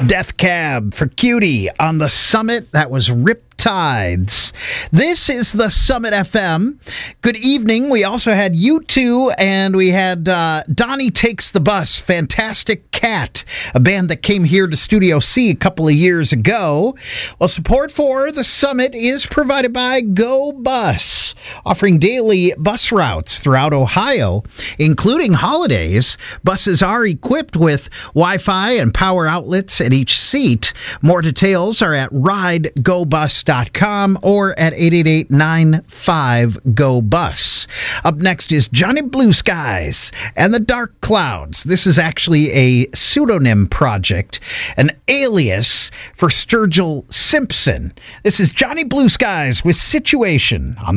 Death Cab for Cutie on the Summit. That was Riptides. This is the Summit FM. Good evening. We also had U2 and we had Donnie Takes the Bus, Fantastic Cat, a band that came here to Studio C a couple of years ago. Well, support for the Summit is provided by Go Bus, offering daily bus routes throughout Ohio, including holidays. Buses are equipped with Wi-Fi and power outlets at each seat. More details are at ridegobus.com or at 888-95-GO-BUS. Up next is Johnny Blue Skies and the Dark Clouds. This is actually a pseudonym project, an alias for Sturgill Simpson. This is Johnny Blue Skies with Situation on